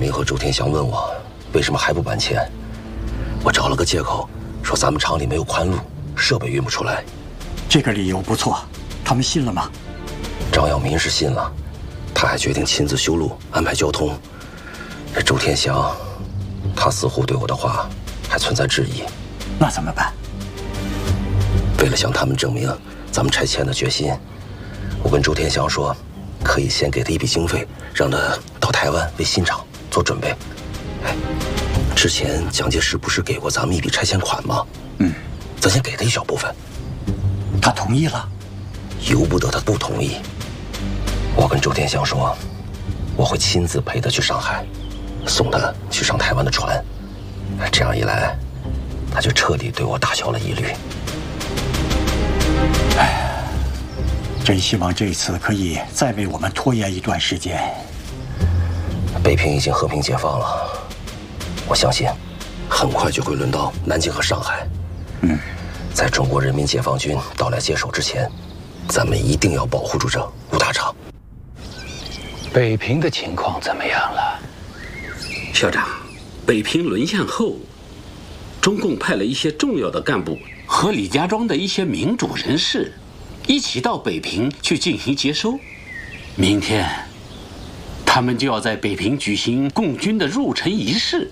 明和周天祥问我为什么还不搬迁，我找了个借口，说咱们厂里没有宽路，设备运不出来。 这个理由不错，他们信了吗？ 张耀民是信了，他还决定亲自修路、安排交通。这周天祥，他似乎对我的话还存在质疑。 那怎么办？ 为了向他们证明咱们拆迁的决心，我跟周天祥说，可以先给他一笔经费，让他到台湾为新厂做准备。哎，之前蒋介石不是给过咱们一笔拆迁款吗？咱先给他一小部分。 他同意了？ 由不得他不同意。我跟周天祥说，我会亲自陪他去上海，送他去上台湾的船。这样一来，他就彻底对我打消了疑虑。 真希望这次可以再为我们拖延一段时间。 北平已经和平解放了，我相信很快就会轮到南京和上海。在中国人民解放军到来接手之前，咱们一定要保护住这五大厂。 北平的情况怎么样了？ 校长，北平沦陷后，中共派了一些重要的干部和李家庄的一些民主人士一起到北平去进行接收。明天，他们就要在北平举行共军的入城仪式。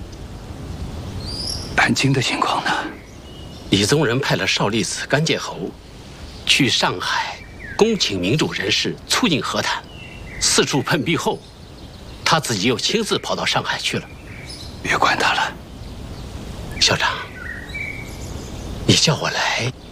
南京的情况呢？ 李宗仁派了少笠寺甘介侯去上海恭请民主人士促进和谈，四处碰壁后，他自己又亲自跑到上海去了。 别管他了， 校长，你叫我来